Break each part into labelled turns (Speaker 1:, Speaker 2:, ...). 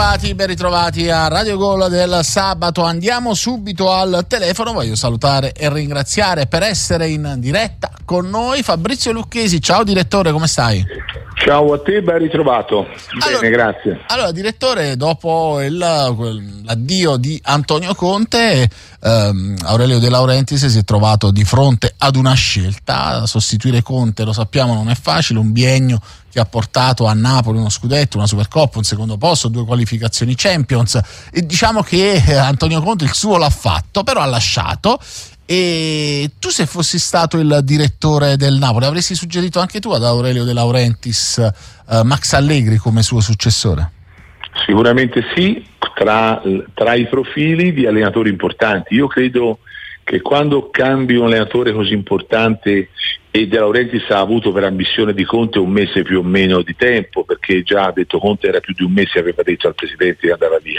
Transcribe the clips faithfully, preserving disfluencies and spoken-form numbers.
Speaker 1: ritrovati, ben ritrovati a Radio Gol del sabato. Andiamo subito al telefono. Voglio salutare e ringraziare per essere in diretta con noi Fabrizio Lucchesi. Ciao direttore, come stai?
Speaker 2: Ciao a te, ben ritrovato.
Speaker 1: Allora,
Speaker 2: bene, grazie.
Speaker 1: Allora, direttore, dopo il, l'addio di Antonio Conte, ehm, Aurelio De Laurentiis si è trovato di fronte ad una scelta. Sostituire Conte, lo sappiamo, non è facile, un biennio che ha portato a Napoli uno scudetto, una Supercoppa, un secondo posto, due qualificazioni Champions, e diciamo che Antonio Conte il suo l'ha fatto, però ha lasciato. E tu, se fossi stato il direttore del Napoli, avresti suggerito anche tu ad Aurelio De Laurentiis uh, Max Allegri come suo successore?
Speaker 2: Sicuramente sì, tra, tra i profili di allenatori importanti. Io credo che quando cambi un allenatore così importante, e De Laurentiis ha avuto per ambizione di Conte un mese più o meno di tempo, perché già ha detto Conte era più di un mese, aveva detto al presidente che andava via.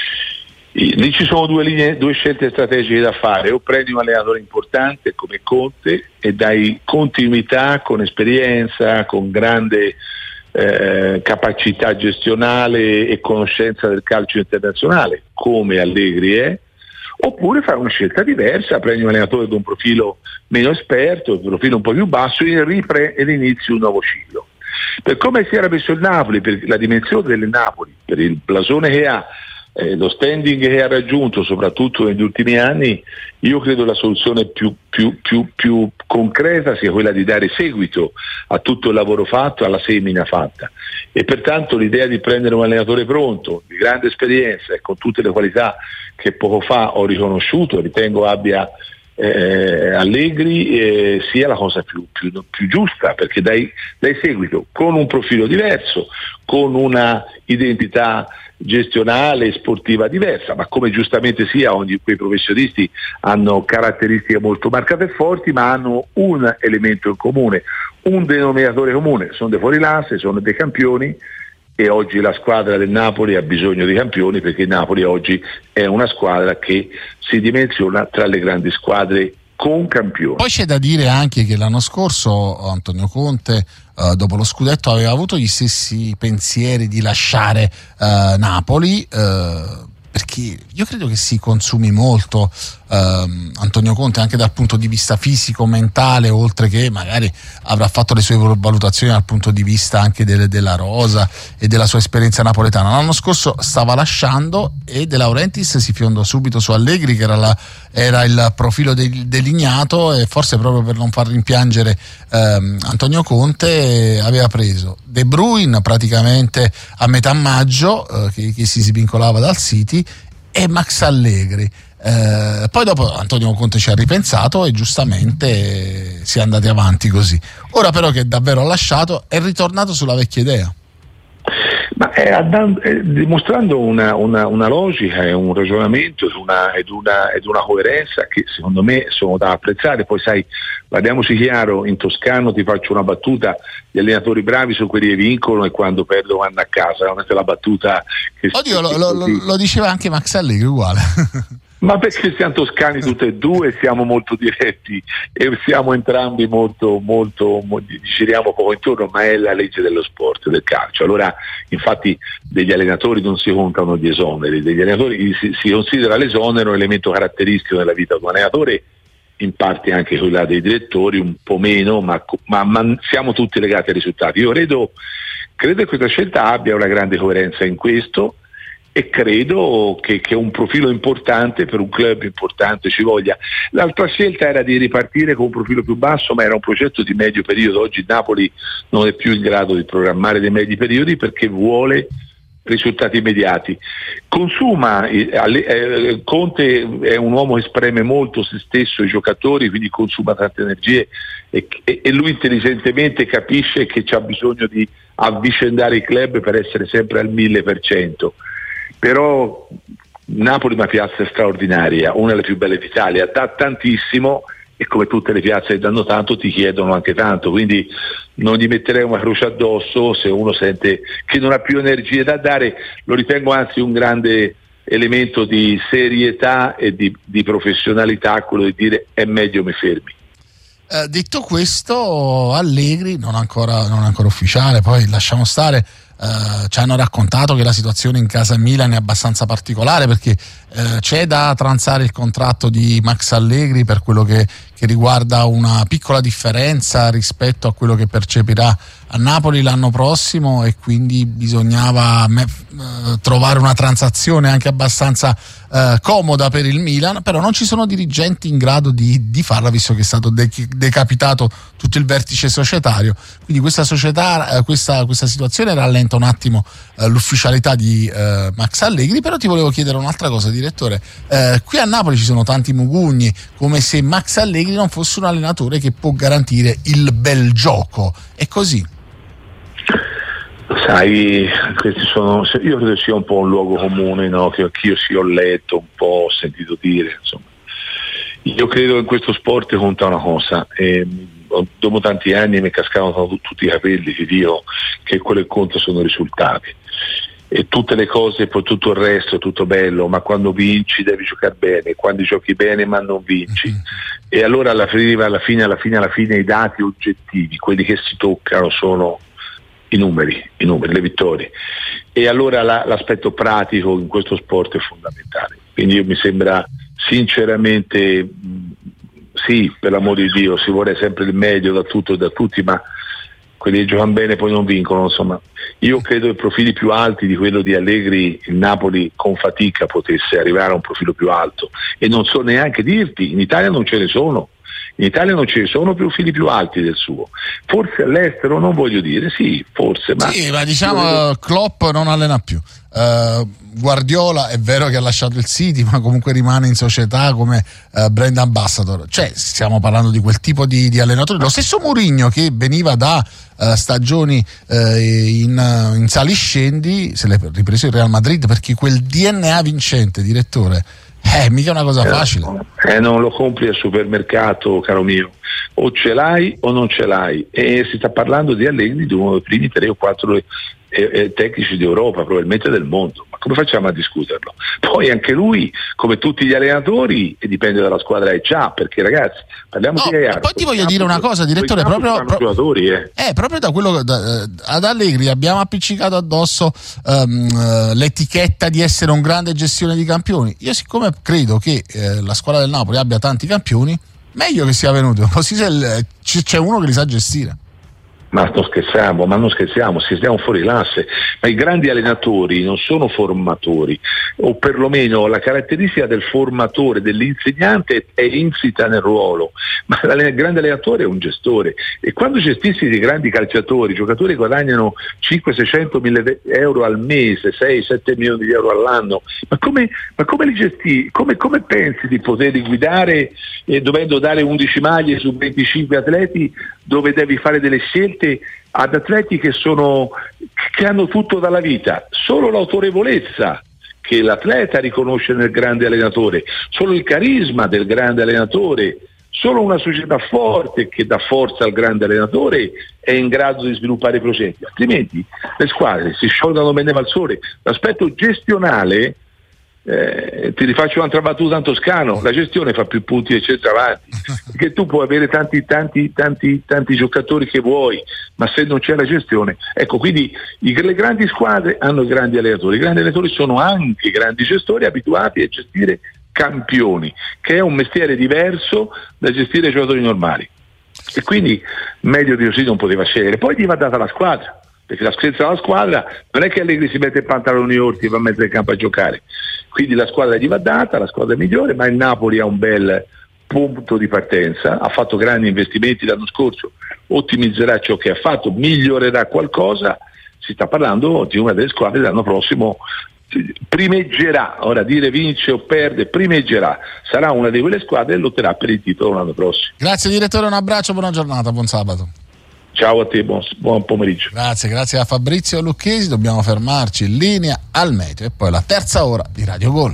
Speaker 2: Lì ci sono due linee, due scelte strategiche da fare: o prendi un allenatore importante come Conte e dai continuità, con esperienza, con grande eh, capacità gestionale e conoscenza del calcio internazionale come Allegri è, oppure fai una scelta diversa, prendi un allenatore di un profilo meno esperto, un profilo un po' più basso, e ripre- ed inizi un nuovo ciclo. Per come si era messo il Napoli, per la dimensione del Napoli, per il blasone che ha, Eh, lo standing che ha raggiunto soprattutto negli ultimi anni, io credo la soluzione più, più, più, più concreta sia quella di dare seguito a tutto il lavoro fatto, alla semina fatta, e pertanto l'idea di prendere un allenatore pronto, di grande esperienza e con tutte le qualità che poco fa ho riconosciuto, ritengo abbia eh, Allegri, eh, sia la cosa più, più, più giusta, perché dai, dai seguito con un profilo diverso, con una identità gestionale e sportiva diversa, ma come giustamente sia, ogni quei professionisti hanno caratteristiche molto marcate e forti, ma hanno un elemento in comune, un denominatore comune: sono dei fuorilasse, sono dei campioni, e oggi la squadra del Napoli ha bisogno di campioni, perché il Napoli oggi è una squadra che si dimensiona tra le grandi squadre con campioni.
Speaker 1: Poi c'è da dire anche che l'anno scorso Antonio Conte, uh, dopo lo scudetto, aveva avuto gli stessi pensieri di lasciare uh, Napoli, uh, perché io credo che si consumi molto uh, Antonio Conte anche dal punto di vista fisico, mentale, oltre che magari avrà fatto le sue valutazioni dal punto di vista anche delle, della rosa e della sua esperienza napoletana. L'anno scorso stava lasciando e De Laurentiis si fiondò subito su Allegri, che era, la, era il profilo del, delineato, e forse proprio per non far rimpiangere ehm, Antonio Conte aveva preso De Bruyne praticamente a metà maggio, eh, che, che si svincolava dal City, e Max Allegri. Eh, poi dopo Antonio Conte ci ha ripensato e giustamente si è andati avanti così. Ora però che davvero ha lasciato, è ritornato sulla vecchia idea.
Speaker 2: Ma è, è dimostrando una, una, una logica e un ragionamento ed una, ed, una, ed una coerenza che secondo me sono da apprezzare. Poi sai, parliamoci chiaro, in toscano ti faccio una battuta: gli allenatori bravi sono quelli che vincono e quando perdono vanno a casa. Non è la battuta che
Speaker 1: oddio, lo, lo, lo, lo diceva anche Max Allegri, uguale.
Speaker 2: Ma perché siamo toscani tutti e due, siamo molto diretti e siamo entrambi molto, molto, molto, giriamo poco intorno, ma è la legge dello sport, del calcio. Allora, infatti, degli allenatori non si contano gli esoneri, degli allenatori si, si considera l'esonero un elemento caratteristico della vita di un allenatore, in parte anche quella dei direttori, un po' meno, ma, ma, ma siamo tutti legati ai risultati. Io credo, credo che questa scelta abbia una grande coerenza in questo, e credo che, che un profilo importante per un club importante ci voglia. L'altra scelta era di ripartire con un profilo più basso, ma era un progetto di medio periodo. Oggi il Napoli non è più in grado di programmare dei medi periodi perché vuole risultati immediati. Consuma, eh, Conte è un uomo che spreme molto se stesso, i giocatori, quindi consuma tante energie, e, e, e lui intelligentemente capisce che c'ha bisogno di avvicendare i club per essere sempre al mille per cento. Però Napoli è una piazza straordinaria, una delle più belle d'Italia, dà tantissimo, e come tutte le piazze che danno tanto ti chiedono anche tanto, quindi non gli metterei una croce addosso se uno sente che non ha più energie da dare. Lo ritengo anzi un grande elemento di serietà e di, di professionalità, quello di dire è meglio mi fermi.
Speaker 1: Eh, detto questo, Allegri non ancora, non ancora ufficiale, poi lasciamo stare, eh, ci hanno raccontato che la situazione in casa Milan è abbastanza particolare, perché eh, c'è da transare il contratto di Max Allegri per quello che, che riguarda una piccola differenza rispetto a quello che percepirà a Napoli l'anno prossimo, e quindi bisognava me, eh, trovare una transazione anche abbastanza eh, comoda per il Milan, però non ci sono dirigenti in grado di, di farla, visto che è stato de- decapitato tutto il vertice societario. Quindi questa società, eh, questa, questa situazione rallenta un attimo eh, l'ufficialità di eh, Max Allegri. Però ti volevo chiedere un'altra cosa, direttore. Eh, qui a Napoli ci sono tanti mugugni, come se Max Allegri non fosse un allenatore che può garantire il bel gioco. È così?
Speaker 2: Sai, questi sono, io credo sia un po' un luogo comune, no? Che anch'io sì ho letto un po', ho sentito dire, insomma. Io credo che in questo sport conta una cosa, e dopo tanti anni mi cascavano tutti i capelli, ti dico che quello che conta sono i risultati, e tutte le cose, poi tutto il resto è tutto bello, ma quando vinci devi giocare bene, quando giochi bene ma non vinci, mm-hmm. E allora alla fine, alla fine, alla fine, alla fine i dati oggettivi, quelli che si toccano, sono i numeri, i numeri, le vittorie, e allora la, l'aspetto pratico in questo sport è fondamentale. Quindi io mi sembra sinceramente, sì, per l'amor di Dio, si vuole sempre il meglio da tutto e da tutti, ma quelli che giocano bene poi non vincono, insomma. Io credo che profili più alti di quello di Allegri, il Napoli con fatica potesse arrivare a un profilo più alto, e non so neanche dirti, in Italia non ce ne sono. In Italia non ci sono profili più alti del suo. Forse all'estero, non voglio dire, sì, forse, ma...
Speaker 1: Sì, ma diciamo Klopp non allena più. Uh, Guardiola è vero che ha lasciato il City, ma comunque rimane in società come uh, brand ambassador. Cioè, stiamo parlando di quel tipo di, di allenatore. Lo stesso Mourinho, che veniva da uh, stagioni uh, in, in saliscendi, se l'è ripreso il Real Madrid, perché quel D N A vincente, direttore, Eh, mica una cosa facile.
Speaker 2: Eh, non lo compri al supermercato, caro mio. O ce l'hai o non ce l'hai. E si sta parlando di Allegri, di uno dei primi tre o quattro eh, eh, tecnici d'Europa, probabilmente del mondo. Ma come facciamo a discuterlo? Poi anche lui, come tutti gli allenatori, e dipende dalla squadra che c'ha, perché ragazzi, parliamo
Speaker 1: no,
Speaker 2: di Gaiaro.
Speaker 1: Poi ti voglio dire una cosa, direttore, proprio, pro-
Speaker 2: giocatori, eh.
Speaker 1: Eh, proprio da quello da, ad Allegri abbiamo appiccicato addosso um, l'etichetta di essere un grande gestione di campioni. Io, siccome credo che eh, la squadra del Napoli abbia tanti campioni, meglio che sia venuto, così se il, c- c'è uno che li sa gestire.
Speaker 2: Ma non scherziamo, ma non scherziamo, si stiamo fuori l'asse. Ma i grandi allenatori non sono formatori, o perlomeno la caratteristica del formatore, dell'insegnante è insita nel ruolo, ma il grande allenatore è un gestore. E quando gestisci dei grandi calciatori, giocatori che guadagnano cinque seicento mila euro al mese, sei sette milioni di euro all'anno, ma come, ma come li gesti? Come, come pensi di poterli guidare, eh, dovendo dare undici maglie su venticinque atleti, dove devi fare delle scelte ad atleti che sono che hanno tutto dalla vita? Solo l'autorevolezza che l'atleta riconosce nel grande allenatore, solo il carisma del grande allenatore, solo una società forte che dà forza al grande allenatore è in grado di sviluppare i progetti, altrimenti le squadre si sciolgano bene al sole. L'aspetto gestionale, Eh, ti rifaccio un'altra battuta in toscano: la gestione fa più punti del centravanti, perché tu puoi avere tanti tanti tanti tanti giocatori che vuoi, ma se non c'è la gestione, ecco, quindi i, le grandi squadre hanno grandi allenatori, i grandi allenatori sono anche grandi gestori abituati a gestire campioni, che è un mestiere diverso da gestire i giocatori normali, e quindi meglio di così non poteva scegliere. Poi gli va data la squadra, perché la scelta della squadra non è che Allegri si mette i pantaloni orti e va a mezzo del campo a giocare, quindi la squadra gli va data, la squadra è migliore, ma il Napoli ha un bel punto di partenza, ha fatto grandi investimenti l'anno scorso, ottimizzerà ciò che ha fatto, migliorerà qualcosa, si sta parlando di una delle squadre l'anno prossimo, primeggerà, ora dire vince o perde, primeggerà, sarà una di quelle squadre e lotterà per il titolo l'anno prossimo.
Speaker 1: Grazie direttore, un abbraccio, buona giornata, buon sabato.
Speaker 2: Ciao a te, buon, buon pomeriggio.
Speaker 1: Grazie, grazie a Fabrizio Lucchesi. Dobbiamo fermarci in linea al meteo e poi la terza ora di Radio Gol.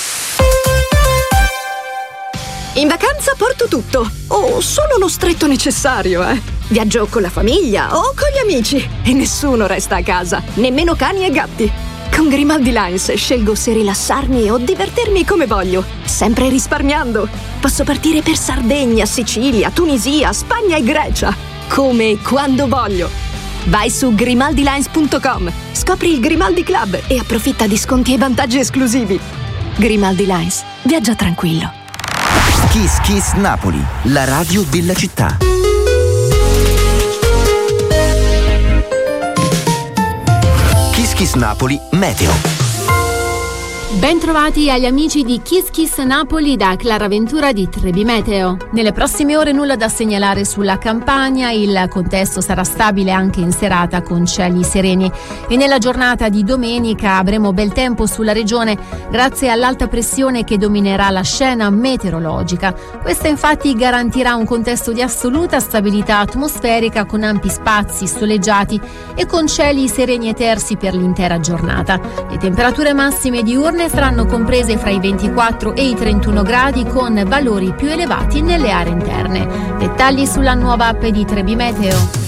Speaker 3: In vacanza porto tutto, o solo lo stretto necessario, eh. Viaggio con la famiglia o con gli amici e nessuno resta a casa, nemmeno cani e gatti. Con Grimaldi Lines scelgo se rilassarmi o divertirmi come voglio, sempre risparmiando. Posso partire per Sardegna, Sicilia, Tunisia, Spagna e Grecia, come e quando voglio. Vai su grimaldilines punto com, scopri il Grimaldi Club e approfitta di sconti e vantaggi esclusivi. Grimaldi Lines, viaggia tranquillo.
Speaker 4: Kiss Kiss Napoli, la radio della città. Kiss Kiss Napoli Meteo.
Speaker 5: Bentrovati agli amici di Kiss Kiss Napoli da Clara Ventura di Trebi Meteo. Nelle prossime ore nulla da segnalare sulla Campania, il contesto sarà stabile anche in serata con cieli sereni e nella giornata di domenica avremo bel tempo sulla regione grazie all'alta pressione che dominerà la scena meteorologica. Questa infatti garantirà un contesto di assoluta stabilità atmosferica con ampi spazi soleggiati e con cieli sereni e tersi per l'intera giornata. Le temperature massime diurne saranno comprese fra i ventiquattro e i trentuno gradi con valori più elevati nelle aree interne. Dettagli sulla nuova app di Trebi Meteo.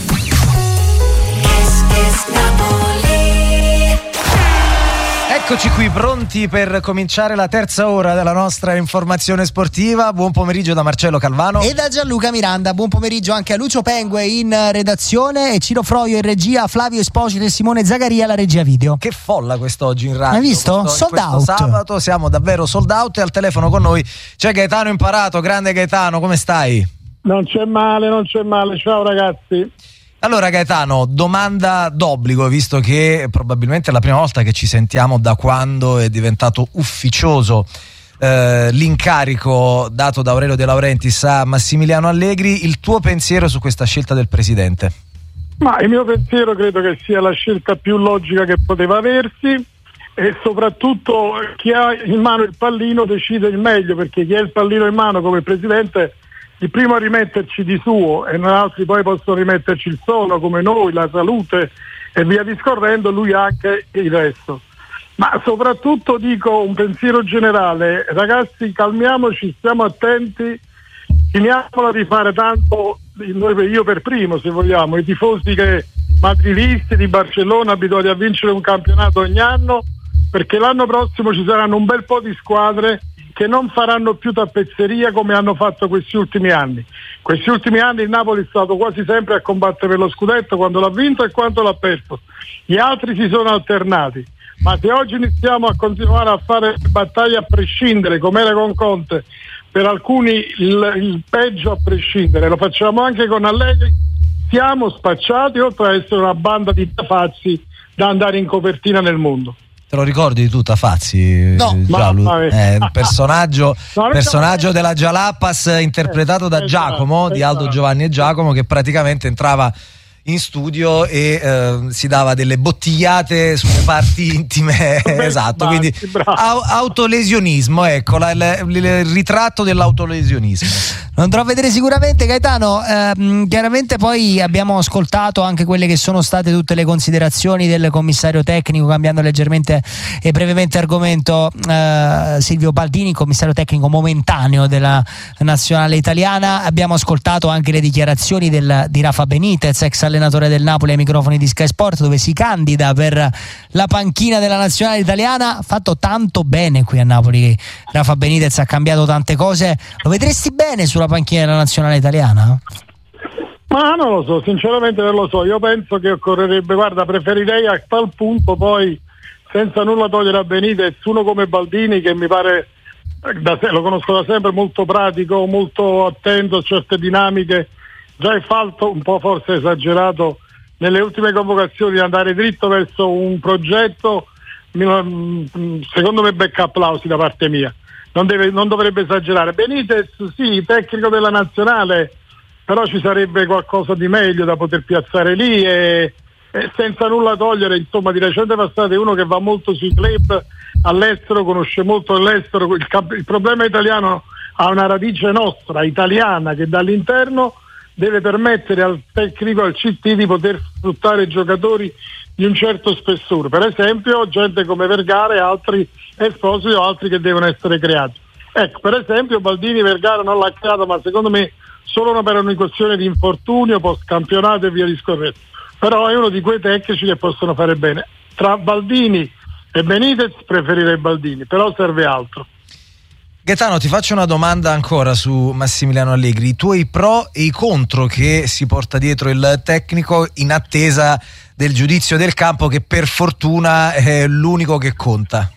Speaker 6: Eccoci qui pronti per cominciare la terza ora della nostra informazione sportiva. Buon pomeriggio da Marcello Calvano
Speaker 7: e da Gianluca Miranda. Buon pomeriggio anche a Lucio Pengue in redazione e Ciro Froio in regia, Flavio Esposito e Simone Zagaria la regia video.
Speaker 6: Che folla quest'oggi in radio.
Speaker 7: Hai visto?
Speaker 6: Questo,
Speaker 7: sold out.
Speaker 6: Sabato siamo davvero sold out e al telefono con noi c'è Gaetano Imparato. Grande Gaetano, come stai?
Speaker 8: Non c'è male, non c'è male. Ciao ragazzi.
Speaker 6: Allora Gaetano, domanda d'obbligo, visto che probabilmente è la prima volta che ci sentiamo da quando è diventato ufficioso eh, l'incarico dato da Aurelio De Laurentiis a Massimiliano Allegri, il tuo pensiero su questa scelta del presidente?
Speaker 8: Ma il mio pensiero credo che sia la scelta più logica che poteva aversi e soprattutto chi ha in mano il pallino decide il meglio, perché chi ha il pallino in mano come presidente il primo a rimetterci di suo e noi altri poi possono rimetterci il sonno come noi, la salute e via discorrendo, lui anche il resto. Ma soprattutto dico un pensiero generale: ragazzi, calmiamoci, stiamo attenti, finiamola di fare tanto, io per primo se vogliamo, i tifosi che madridisti di Barcellona abituati a vincere un campionato ogni anno, perché l'anno prossimo ci saranno un bel po' di squadre che non faranno più tappezzeria come hanno fatto questi ultimi anni. Questi ultimi anni il Napoli è stato quasi sempre a combattere per lo scudetto quando l'ha vinto e quando l'ha perso. Gli altri si sono alternati. Ma se oggi iniziamo a continuare a fare battaglie a prescindere, come era con Conte, per alcuni il, il peggio a prescindere, lo facciamo anche con Allegri, siamo spacciati, oltre a essere una banda di tafazzi da andare in copertina nel mondo.
Speaker 6: Te lo ricordi di tu Tafazzi?
Speaker 7: No,
Speaker 6: Giallo, eh, il personaggio,
Speaker 8: no,
Speaker 6: personaggio
Speaker 8: no,
Speaker 6: della Jalapas interpretato da
Speaker 8: eh,
Speaker 6: Giacomo,
Speaker 8: esatto,
Speaker 6: di Aldo
Speaker 8: esatto.
Speaker 6: Giovanni e Giacomo, che praticamente entrava in studio e eh, si dava delle bottigliate sulle parti intime. Esatto,
Speaker 8: Basti,
Speaker 6: quindi au- autolesionismo, ecco la, la, il, il ritratto dell'autolesionismo.
Speaker 7: Lo andrò a vedere sicuramente, Gaetano. Eh, chiaramente poi abbiamo ascoltato anche quelle che sono state tutte le considerazioni del commissario tecnico, cambiando leggermente e brevemente argomento, eh, Silvio Baldini, commissario tecnico momentaneo della nazionale italiana. Abbiamo ascoltato anche le dichiarazioni del, di Rafa Benitez, ex allenatore del Napoli, ai microfoni di Sky Sport, dove si candida per la panchina della nazionale italiana. Ha fatto tanto bene qui a Napoli Rafa Benitez, ha cambiato tante cose. Lo vedresti bene sulla panchina della nazionale italiana?
Speaker 8: Ma non lo so, sinceramente non lo so. Io penso che occorrerebbe, guarda, preferirei a tal punto, poi senza nulla togliere a Benitez, uno come Baldini, che mi pare, da se, lo conosco da sempre, molto pratico, molto attento a certe dinamiche. Già è fatto un po' forse esagerato nelle ultime convocazioni di andare dritto verso un progetto, secondo me becca applausi da parte mia. Non, deve, non dovrebbe esagerare. Benitez sì, tecnico della nazionale, però ci sarebbe qualcosa di meglio da poter piazzare lì e, e senza nulla togliere, insomma, di recente passato è uno che va molto sui club all'estero, conosce molto l'estero. Il, il problema italiano ha una radice nostra, italiana, che dall'interno deve permettere al tecnico, al C T, di poter sfruttare giocatori di un certo spessore, per esempio gente come Vergara e altri Esposito, altri che devono essere creati. Ecco, per esempio Baldini Vergara non l'ha creato, ma secondo me solo per una questione di infortunio, post campionato e via discorrendo, però è uno di quei tecnici che possono fare bene. Tra Baldini e Benitez preferirei Baldini, però serve altro.
Speaker 6: Gaetano, ti faccio una domanda ancora su Massimiliano Allegri, i tuoi pro e i contro che si porta dietro il tecnico in attesa del giudizio del campo, che per fortuna è l'unico che conta.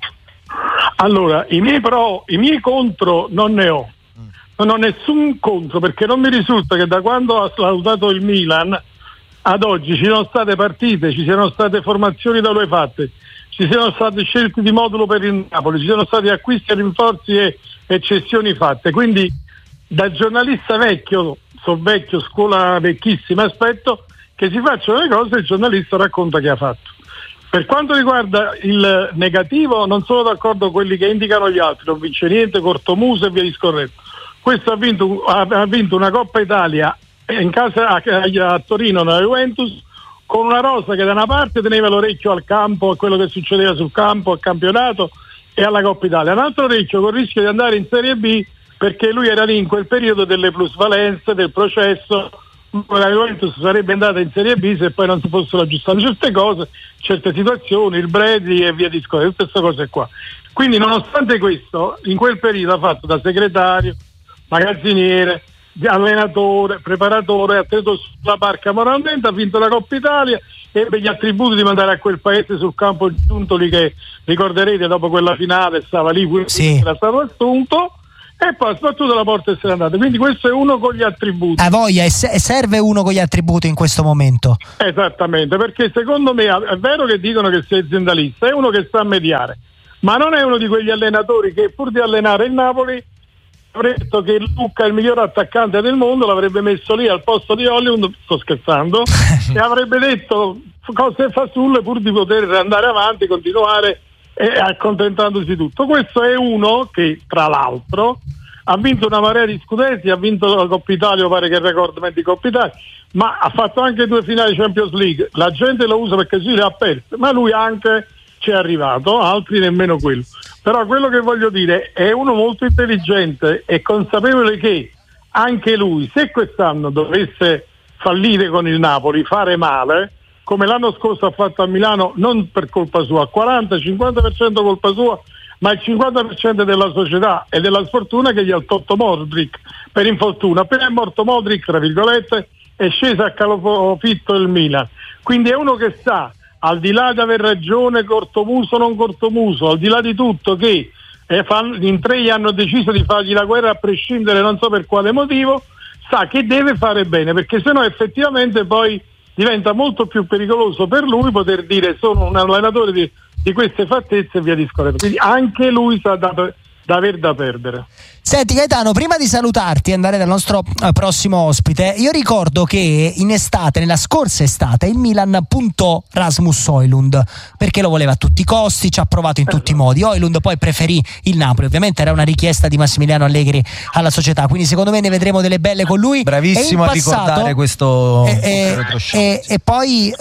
Speaker 8: Allora, i miei pro, i miei contro non ne ho, non ho nessun contro, perché non mi risulta che da quando ha salutato il Milan ad oggi ci siano state partite, ci siano state formazioni da lui fatte, ci siano stati scelti di modulo per il Napoli, ci sono stati acquisti e rinforzi e eccessioni fatte. Quindi da giornalista vecchio, so vecchio, scuola vecchissima, aspetto che si facciano le cose e il giornalista racconta che ha fatto. Per quanto riguarda il negativo, non sono d'accordo con quelli che indicano gli altri, non vince niente, cortomuso e via discorrendo. Questo ha vinto, ha vinto una Coppa Italia in casa a, a Torino, nella Juventus, con una rosa che da una parte teneva l'orecchio al campo, a quello che succedeva sul campo, al campionato e alla Coppa Italia, un altro orecchio con il rischio di andare in Serie B, perché lui era lì in quel periodo delle plusvalenze, del processo. La Juventus sarebbe andata in Serie B se poi non si fossero aggiustate certe cose, certe situazioni, il Bredi e via discorrendo, tutte queste cose qua. Quindi nonostante questo, in quel periodo ha fatto da segretario, magazziniere, allenatore, preparatore, ha tenuto sulla barca moralmente, ha vinto la Coppa Italia, ebbe gli attributi di mandare a quel paese sul campo il Giuntoli, che ricorderete dopo quella finale stava lì,
Speaker 7: sì.
Speaker 8: Era stato assunto, e poi ha sbattuto la porta e se n'è andato. Quindi questo è uno con gli attributi.
Speaker 7: Ha voglia, e serve uno con gli attributi in questo momento.
Speaker 8: Esattamente, perché secondo me è vero che dicono che sei aziendalista, è uno che sa mediare, ma non è uno di quegli allenatori che pur di allenare il Napoli avrebbe detto che Lucca è il miglior attaccante del mondo, l'avrebbe messo lì al posto di Hollywood, sto scherzando, e avrebbe detto cose fasulle pur di poter andare avanti, continuare e accontentandosi tutto. Questo è uno che, tra l'altro, ha vinto una marea di scudetti, ha vinto la Coppa Italia, pare che il record di Coppa Italia, ma ha fatto anche due finali Champions League. La gente lo usa perché si le ha perse, ma lui anche ci è arrivato, altri nemmeno quello. Però quello che voglio dire è uno molto intelligente e consapevole che anche lui, se quest'anno dovesse fallire con il Napoli, fare male, come l'anno scorso ha fatto a Milano, non per colpa sua, quaranta cinquanta per cento colpa sua, ma il cinquanta per cento della società e della sfortuna che gli ha tolto Modric per infortunio. Appena è morto Modric, tra virgolette, è sceso a calofitto il Milan. Quindi è uno che sa, al di là di aver ragione cortomuso o non cortomuso, al di là di tutto, che eh, fan, in tre gli hanno deciso di fargli la guerra a prescindere, non so per quale motivo, sa che deve fare bene, perché sennò effettivamente poi diventa molto più pericoloso per lui poter dire sono un allenatore di, di queste fattezze e via discorrendo. Quindi anche lui sa da, da aver da perdere.
Speaker 7: Senti Gaetano, prima di salutarti e andare dal nostro uh, prossimo ospite, io ricordo che in estate, nella scorsa estate, il Milan puntò Rasmus Højlund perché lo voleva a tutti i costi, ci ha provato in tutti i modi. Højlund poi preferì il Napoli, ovviamente era una richiesta di Massimiliano Allegri alla società, quindi secondo me ne vedremo delle belle con lui.
Speaker 6: Bravissimo a passato, ricordare questo
Speaker 7: e, e, e, e poi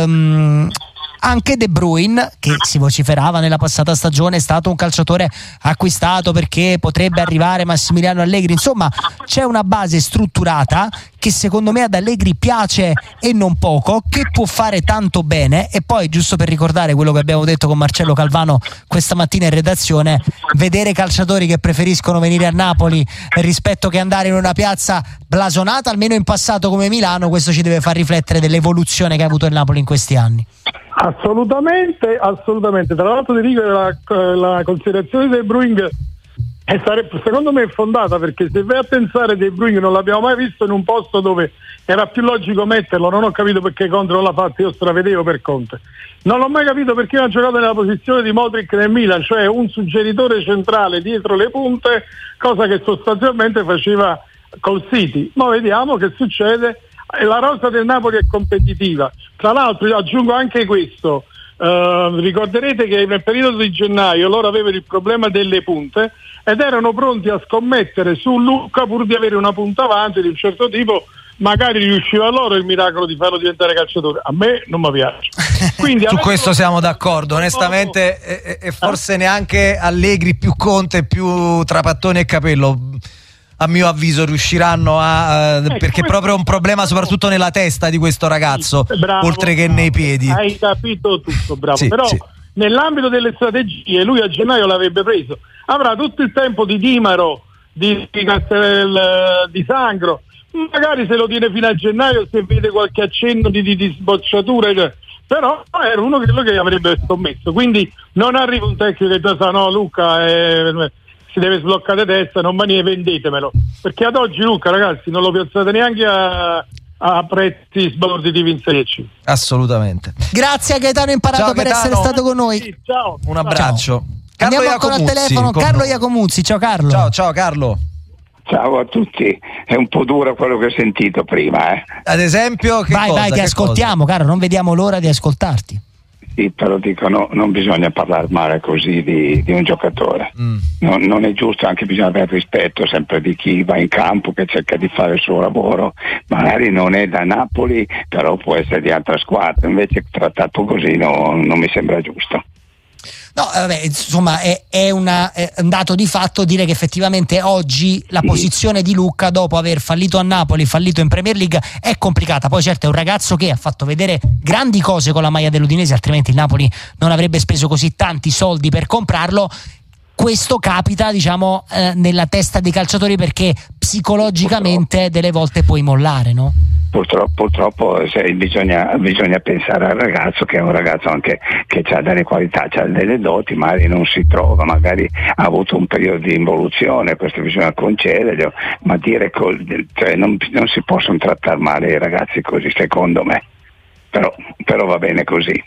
Speaker 7: um, anche De Bruyne, che si vociferava nella passata stagione, è stato un calciatore acquistato perché potrebbe arrivare Massimiliano Allegri. Insomma, c'è una base strutturata che secondo me ad Allegri piace e non poco, che può fare tanto bene. E poi, giusto per ricordare quello che abbiamo detto con Marcello Calvano questa mattina in redazione, vedere calciatori che preferiscono venire a Napoli rispetto che andare in una piazza blasonata, almeno in passato come Milano, questo ci deve far riflettere dell'evoluzione che ha avuto il Napoli in questi anni.
Speaker 8: Assolutamente, assolutamente. Tra l'altro ti dico che la, la considerazione dei De Bruyne è, sarebbe, secondo me è fondata, perché se vai a pensare De Bruyne non l'abbiamo mai visto in un posto dove era più logico metterlo. Non ho capito perché Conte non l'ha fatto, io stravedevo per Conte. Non ho mai capito perché ha giocato nella posizione di Modric nel Milan, cioè un suggeritore centrale dietro le punte, cosa che sostanzialmente faceva col City. Ma vediamo che succede. La rosa del Napoli è competitiva. Tra l'altro aggiungo anche questo, uh, ricorderete che nel periodo di gennaio loro avevano il problema delle punte ed erano pronti a scommettere su Lucca pur di avere una punta avanti di un certo tipo, magari riusciva loro il miracolo di farlo diventare calciatore. A me non mi piace. Quindi,
Speaker 6: su questo siamo d'accordo, onestamente, e, e forse neanche Allegri più Conte più Trapattoni e Capello, a mio avviso, riusciranno a uh, perché è proprio un problema soprattutto nella testa di questo ragazzo,
Speaker 8: bravo,
Speaker 6: oltre che nei piedi.
Speaker 8: Hai capito tutto, bravo.
Speaker 6: Sì,
Speaker 8: però
Speaker 6: sì.
Speaker 8: nell'ambito delle strategie lui a gennaio l'avrebbe preso, avrà tutto il tempo di Dimaro, di, di, Castel, di Sangro, magari se lo tiene fino a gennaio se vede qualche accenno di, di, di sbocciatura, cioè. Però era uno quello che avrebbe scommesso, quindi non arriva un tecnico che già sa no Luca eh, si deve sbloccare testa, non va niente, vendetemelo, perché ad oggi Luca ragazzi non lo piazzate neanche a, a prezzi sbalorditivi in Serie C.
Speaker 6: Assolutamente.
Speaker 7: Grazie a Gaetano Imparato
Speaker 6: ciao,
Speaker 7: per
Speaker 6: Gaetano.
Speaker 7: essere stato con noi.
Speaker 8: Sì, ciao.
Speaker 6: Un abbraccio.
Speaker 7: Ciao.
Speaker 6: Carlo
Speaker 7: Andiamo ancora al telefono,
Speaker 6: con...
Speaker 7: Carlo Iacomuzzi, ciao Carlo.
Speaker 6: Ciao, ciao Carlo.
Speaker 9: Ciao a tutti, è un po' duro quello che ho sentito prima. Eh.
Speaker 6: Ad esempio, che
Speaker 7: vai,
Speaker 6: cosa,
Speaker 7: vai, ti
Speaker 6: che
Speaker 7: ascoltiamo,
Speaker 6: cosa?
Speaker 7: caro, non vediamo l'ora di ascoltarti.
Speaker 9: Sì, però dico, no, non bisogna parlare male così di, di un giocatore. Mm. Non, non è giusto, anche bisogna avere rispetto sempre di chi va in campo, che cerca di fare il suo lavoro. Magari non è da Napoli, però può essere di altra squadra. Invece trattato così no, non mi sembra giusto.
Speaker 7: No, vabbè, insomma è, è, una, è un dato di fatto dire che effettivamente oggi la posizione di Lucca dopo aver fallito a Napoli, fallito in Premier League, è complicata. Poi certo è un ragazzo che ha fatto vedere grandi cose con la maglia dell'Udinese, altrimenti il Napoli non avrebbe speso così tanti soldi per comprarlo. Questo capita, diciamo, eh, nella testa dei calciatori perché psicologicamente delle volte puoi mollare, no?
Speaker 9: Purtroppo, purtroppo cioè, bisogna, bisogna pensare al ragazzo che è un ragazzo anche che ha delle qualità, ha delle doti, magari non si trova, magari ha avuto un periodo di involuzione, questo bisogna concederglielo, ma dire col, cioè, non, non si possono trattare male i ragazzi così, secondo me, però, però va bene così.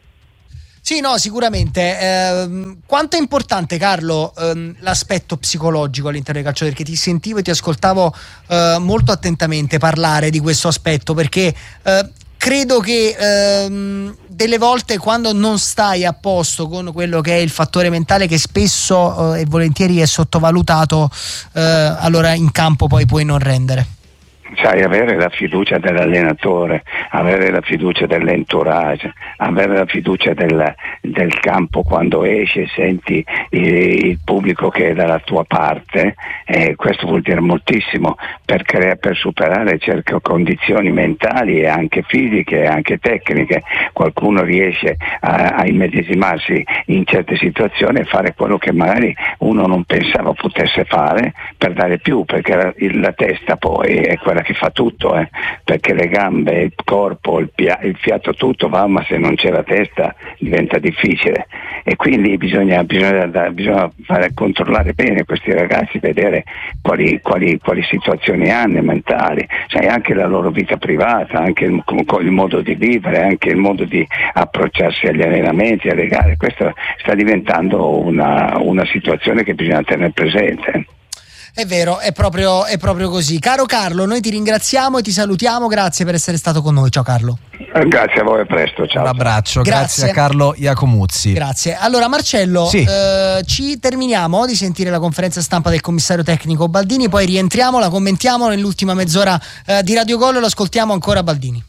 Speaker 7: Sì, no, sicuramente. Eh, quanto è importante, Carlo, ehm, l'aspetto psicologico all'interno dei calciatori? Perché ti sentivo e ti ascoltavo eh, molto attentamente parlare di questo aspetto, perché eh, credo che ehm, delle volte quando non stai a posto con quello che è il fattore mentale, che spesso eh, e volentieri è sottovalutato, eh, allora in campo poi puoi non rendere.
Speaker 9: Sai, avere la fiducia dell'allenatore, avere la fiducia dell'entourage, avere la fiducia del, del campo quando esci e senti il, il pubblico che è dalla tua parte, eh, questo vuol dire moltissimo per, crea, per superare certe condizioni mentali e anche fisiche e anche tecniche. Qualcuno riesce a, a immedesimarsi in certe situazioni e fare quello che magari uno non pensava potesse fare per dare più, perché la, la testa poi è quella che fa tutto, eh, perché le gambe, il corpo, il, pia- il fiato tutto va, ma se non c'è la testa diventa difficile, e quindi bisogna, bisogna, bisogna fare, controllare bene questi ragazzi, vedere quali, quali, quali situazioni hanno mentali, sai, anche la loro vita privata, anche il, il modo di vivere, anche il modo di approcciarsi agli allenamenti, alle gare. Questo sta diventando una, una situazione che bisogna tenere presente.
Speaker 7: È vero, è proprio, è proprio così. Caro Carlo, noi ti ringraziamo e ti salutiamo, grazie per essere stato con noi. Ciao Carlo.
Speaker 9: Grazie a voi, a presto, ciao.
Speaker 6: Un abbraccio, grazie, grazie a Carlo Iacomuzzi.
Speaker 7: Grazie. Allora Marcello,
Speaker 6: sì.
Speaker 7: eh, ci terminiamo di sentire la conferenza stampa del commissario tecnico Baldini, poi rientriamo, la commentiamo nell'ultima mezz'ora eh, di Radio Gol e lo ascoltiamo ancora Baldini.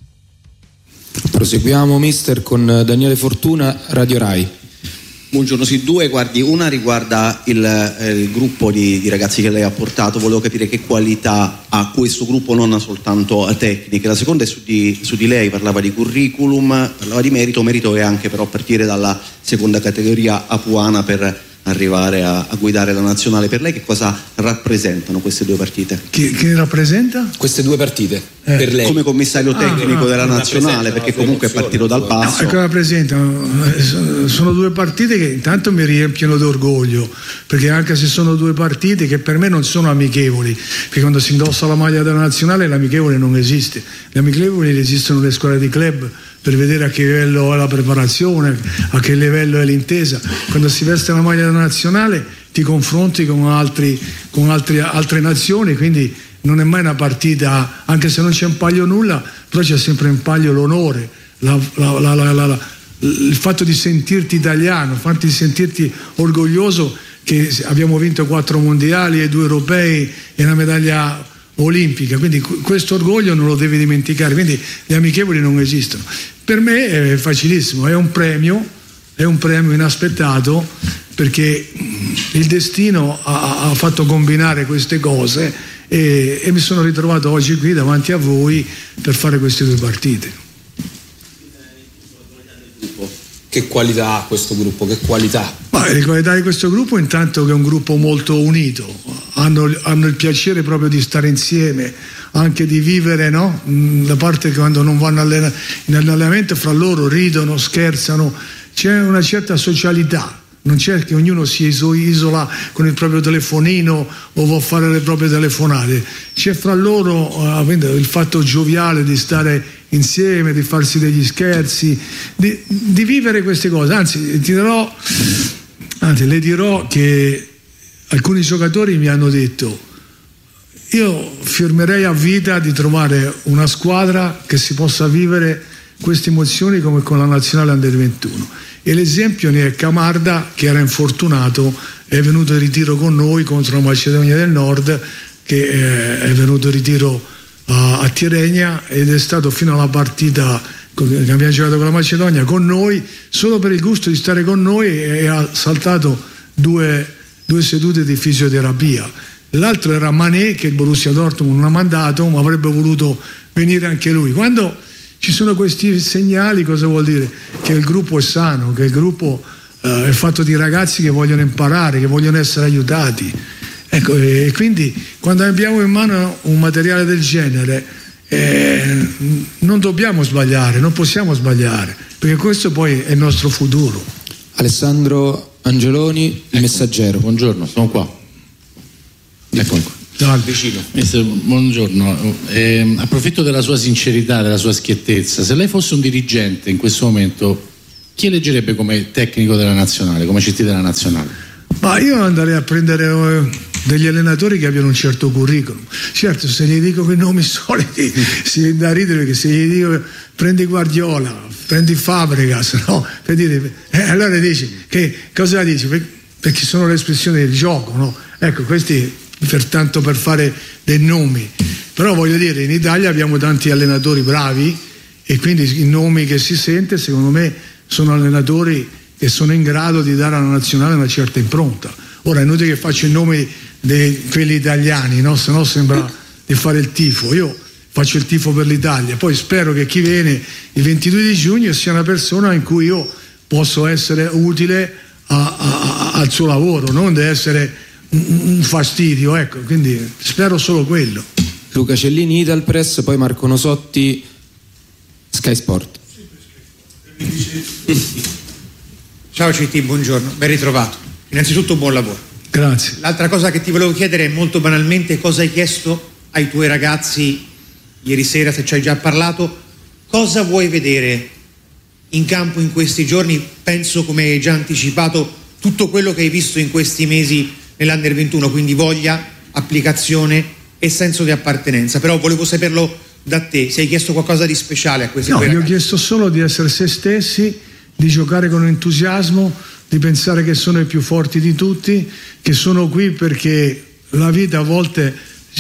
Speaker 10: Proseguiamo mister con Daniele Fortuna, Radio Rai.
Speaker 11: Buongiorno, sì, due, guardi, una riguarda il, eh, il gruppo di, di ragazzi che lei ha portato, volevo capire che qualità ha questo gruppo, non soltanto tecniche. La seconda è su di, su di lei, parlava di curriculum, parlava di merito, merito è anche però partire dalla seconda categoria apuana per arrivare a, a guidare la nazionale. Per lei che cosa rappresentano queste due partite?
Speaker 12: Che, che rappresenta?
Speaker 10: Queste due partite
Speaker 12: eh.
Speaker 10: per lei
Speaker 11: come commissario tecnico ah, no, della nazionale, perché comunque è partito dal basso.
Speaker 12: No, che rappresentano? Sono due partite che intanto mi riempiono d'orgoglio, perché anche se sono due partite che per me non sono amichevoli, perché quando si indossa la maglia della nazionale l'amichevole non esiste, le amichevoli esistono le squadre di club per vedere a che livello è la preparazione, a che livello è l'intesa. Quando si veste la maglia nazionale ti confronti con, altri, con altri, altre nazioni, quindi non è mai una partita, anche se non c'è in palio nulla, però c'è sempre in palio l'onore, la, la, la, la, la, la, il fatto di sentirti italiano, il fatto di sentirti orgoglioso che abbiamo vinto quattro mondiali e due europei e una medaglia olimpica, quindi questo orgoglio non lo devi dimenticare, quindi le amichevoli non esistono. Per me è facilissimo, è un premio, è un premio inaspettato, perché il destino ha, ha fatto combinare queste cose e, e mi sono ritrovato oggi qui davanti a voi per fare queste due partite.
Speaker 10: che qualità ha questo gruppo, che qualità?
Speaker 12: Ma le qualità di questo gruppo intanto che è un gruppo molto unito, hanno, hanno il piacere proprio di stare insieme, anche di vivere, no? La parte che quando non vanno allena- in allenamento fra loro ridono, scherzano, c'è una certa socialità. Non c'è che ognuno si isola con il proprio telefonino o vuol fare le proprie telefonate, c'è fra loro uh, il fatto gioviale di stare insieme, di farsi degli scherzi, di, di vivere queste cose. Anzi, ti dirò, anzi, le dirò che alcuni giocatori mi hanno detto: io firmerei a vita di trovare una squadra che si possa vivere queste emozioni come con la nazionale Under ventuno. E l'esempio ne è Camarda, che era infortunato, è venuto in ritiro con noi contro la Macedonia del Nord, che eh, è venuto in ritiro a, a Tirrenia ed è stato fino alla partita che abbiamo giocato con la Macedonia con noi, solo per il gusto di stare con noi, e, e ha saltato due, due sedute di fisioterapia. L'altro era Mané, che il Borussia Dortmund non ha mandato, ma avrebbe voluto venire anche lui. Quando ci sono questi segnali, cosa vuol dire? Che il gruppo è sano, che il gruppo eh, è fatto di ragazzi che vogliono imparare, che vogliono essere aiutati. Ecco, e quindi quando abbiamo in mano un materiale del genere eh, non dobbiamo sbagliare, non possiamo sbagliare, perché questo poi è il nostro futuro.
Speaker 10: Alessandro Angeloni, Il Messaggero.
Speaker 13: Buongiorno, sono qua. Ecco qua.
Speaker 12: Vicino.
Speaker 13: Mister, buongiorno, eh, approfitto della sua sincerità, della sua schiettezza. Se lei fosse un dirigente in questo momento, chi eleggerebbe come tecnico della nazionale, come C T della nazionale?
Speaker 12: Ma io andrei a prendere eh, degli allenatori che abbiano un certo curriculum. Certo, se gli dico quei nomi soliti si viene da ridere, perché se gli dico prendi Guardiola, prendi Fabregas, no? Per dire, eh, allora dici, che cosa dici? Perché sono le espressioni del gioco, no? Ecco, questi pertanto per fare dei nomi, però voglio dire, in Italia abbiamo tanti allenatori bravi e quindi i nomi che si sente secondo me sono allenatori che sono in grado di dare alla nazionale una certa impronta. Ora è inutile che faccio i nomi di quelli italiani, no? Se no sembra di fare il tifo. Io faccio il tifo per l'Italia, poi spero che chi viene il ventidue di giugno sia una persona in cui io posso essere utile a, a, a, al suo lavoro, non deve essere un fastidio, ecco, quindi spero solo quello.
Speaker 10: Luca Cellini, Italpress, poi Marco Nosotti, Sky Sport.
Speaker 14: Ciao C T, buongiorno, ben ritrovato. Innanzitutto buon lavoro.
Speaker 12: Grazie.
Speaker 14: L'altra cosa che ti volevo chiedere è molto banalmente cosa hai chiesto ai tuoi ragazzi ieri sera, se ci hai già parlato, cosa vuoi vedere in campo in questi giorni? Penso, come hai già anticipato, tutto quello che hai visto in questi mesi nell'Under ventuno, quindi voglia, applicazione e senso di appartenenza. Però volevo saperlo da te, se hai chiesto qualcosa di speciale a questi
Speaker 12: no,
Speaker 14: tuoi ragazzi.
Speaker 12: No, gli ho chiesto solo di essere se stessi, di giocare con entusiasmo, di pensare che sono i più forti di tutti, che sono qui perché la vita a volte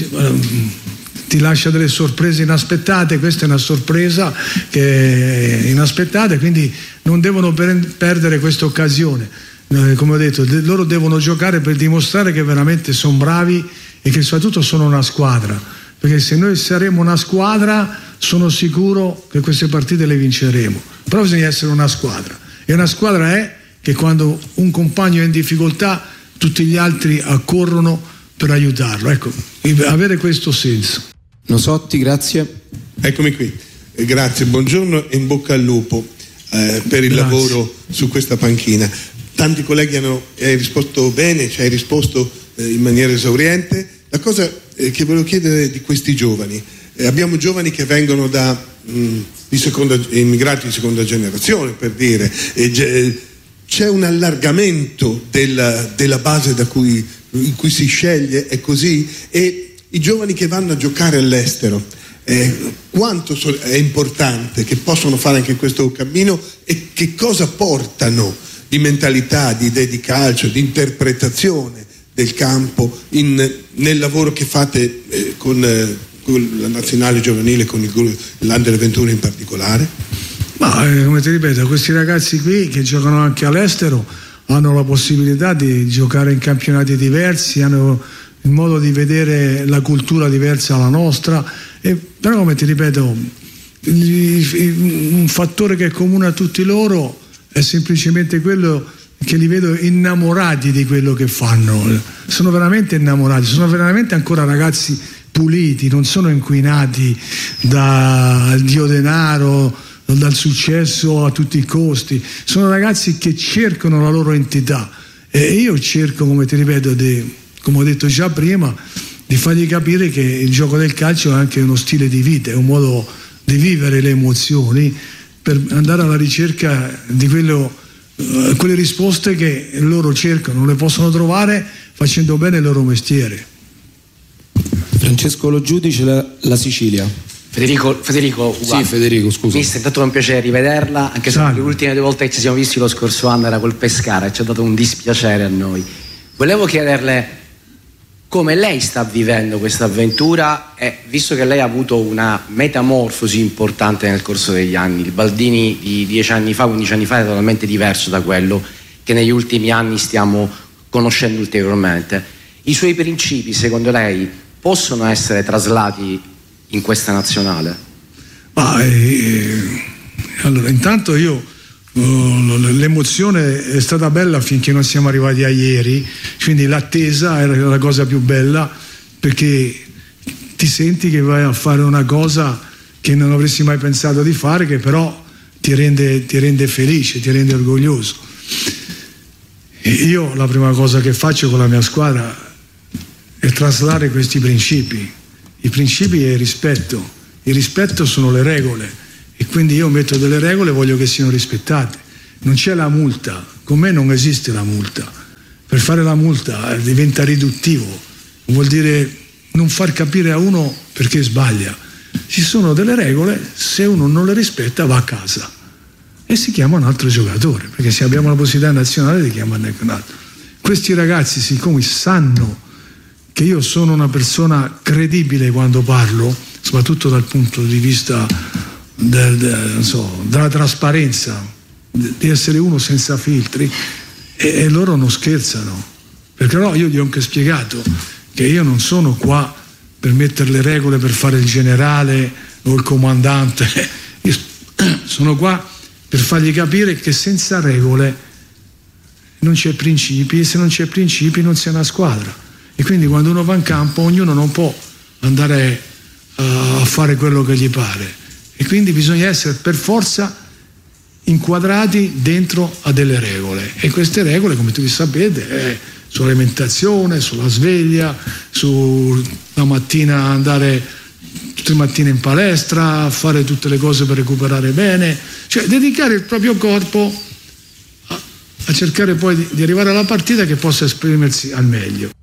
Speaker 12: ti lascia delle sorprese inaspettate. Questa è una sorpresa che è inaspettata, quindi non devono per- perdere questa occasione. Come ho detto, loro devono giocare per dimostrare che veramente sono bravi e che soprattutto sono una squadra, perché se noi saremo una squadra sono sicuro che queste partite le vinceremo, però bisogna essere una squadra, e una squadra è che quando un compagno è in difficoltà tutti gli altri accorrono per aiutarlo, ecco, avere questo senso.
Speaker 10: Nosotti, grazie.
Speaker 15: Eccomi qui, eh, grazie, buongiorno e in bocca al lupo eh, per il grazie. lavoro su questa panchina. Tanti colleghi hanno hai risposto bene, ci hai risposto eh, in maniera esauriente. La cosa eh, che volevo chiedere di questi giovani, eh, abbiamo giovani che vengono da mh, di seconda, immigrati di seconda generazione, per dire, e, ge, c'è un allargamento della, della base da cui, in cui si sceglie, è così, e i giovani che vanno a giocare all'estero, eh, quanto so, è importante che possono fare anche questo cammino e che cosa portano di mentalità, di idee di calcio, di interpretazione del campo in, nel lavoro che fate eh, con, eh, con la nazionale giovanile, con il, l'Under ventuno in particolare?
Speaker 12: Ma eh, come ti ripeto, questi ragazzi qui che giocano anche all'estero hanno la possibilità di giocare in campionati diversi, hanno il modo di vedere la cultura diversa dalla nostra, e, però come ti ripeto, il, il, un fattore che è comune a tutti loro è semplicemente quello che li vedo innamorati di quello che fanno, sono veramente innamorati, sono veramente ancora ragazzi puliti, non sono inquinati dal dio denaro, dal successo a tutti i costi, sono ragazzi che cercano la loro entità, e io cerco, come ti ripeto, di, come ho detto già prima, di fargli capire che il gioco del calcio è anche uno stile di vita, è un modo di vivere le emozioni per andare alla ricerca di quello, uh, quelle risposte che loro cercano, non le possono trovare facendo bene il loro mestiere.
Speaker 10: Francesco Lo Giudice, la, la Sicilia.
Speaker 16: Federico, Federico,
Speaker 10: sì, Federico, scusa.
Speaker 16: Mister, è stato un piacere rivederla, anche se Salve. Le ultime due volte che ci siamo visti lo scorso anno era col Pescara e ci ha dato un dispiacere a noi. Volevo chiederle come lei sta vivendo questa avventura, e visto che lei ha avuto una metamorfosi importante nel corso degli anni, il Baldini di dieci anni fa, quindici anni fa è totalmente diverso da quello che negli ultimi anni stiamo conoscendo ulteriormente. I suoi principi, secondo lei, possono essere traslati in questa nazionale?
Speaker 12: Ah, eh, allora, intanto io uh, l'emozione è stata bella finché non siamo arrivati a ieri, quindi l'attesa era la cosa più bella, perché ti senti che vai a fare una cosa che non avresti mai pensato di fare, che però ti rende, ti rende felice, ti rende orgoglioso. E io la prima cosa che faccio con la mia squadra è traslare questi principi. I principi è il rispetto, il rispetto sono le regole, e quindi io metto delle regole e voglio che siano rispettate. Non c'è la multa, con me non esiste la multa. Per fare la multa diventa riduttivo, vuol dire non far capire a uno perché sbaglia. Ci sono delle regole, se uno non le rispetta va a casa e si chiama un altro giocatore, perché se abbiamo la possibilità nazionale di chiamarne anche un altro. Questi ragazzi, siccome sanno che io sono una persona credibile quando parlo, soprattutto dal punto di vista del, del, non so, della trasparenza, di essere uno senza filtri, e, e loro non scherzano, perché no, io gli ho anche spiegato che io non sono qua per mettere le regole per fare il generale o il comandante, io sono qua per fargli capire che senza regole non c'è principi, e se non c'è principi non c'è una squadra. E quindi quando uno va in campo ognuno non può andare uh, a fare quello che gli pare, e quindi bisogna essere per forza inquadrati dentro a delle regole, e queste regole, come tutti sapete, è sull'alimentazione, sulla sveglia, sulla mattina andare tutte le mattine in palestra, fare tutte le cose per recuperare bene, cioè dedicare il proprio corpo a, a cercare poi di, di arrivare alla partita che possa esprimersi al meglio.